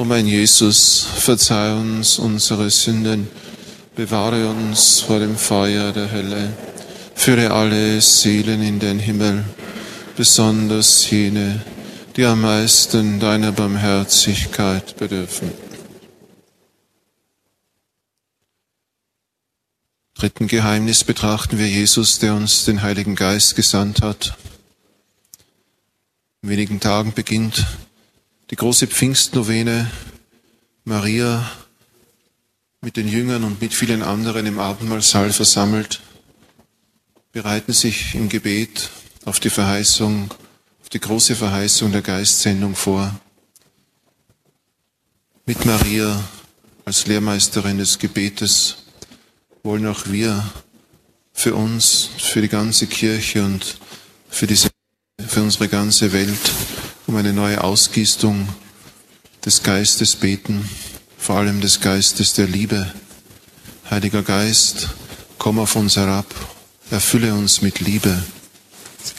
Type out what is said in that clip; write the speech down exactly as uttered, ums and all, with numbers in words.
mein Jesus, verzeih uns unsere Sünden, bewahre uns vor dem Feuer der Hölle, führe alle Seelen in den Himmel, besonders jene, die am meisten deiner Barmherzigkeit bedürfen. Dritten Geheimnis betrachten wir Jesus, der uns den Heiligen Geist gesandt hat. In wenigen Tagen beginnt die große Pfingstnovene. Maria mit den Jüngern und mit vielen anderen im Abendmahlsaal versammelt, bereiten sich im Gebet auf die Verheißung, auf die große Verheißung der Geistsendung vor. Mit Maria als Lehrmeisterin des Gebetes wollen auch wir für uns, für die ganze Kirche und für, diese, für unsere ganze Welt um eine neue Ausgießung des Geistes beten, vor allem des Geistes der Liebe. Heiliger Geist, komm auf uns herab, erfülle uns mit Liebe.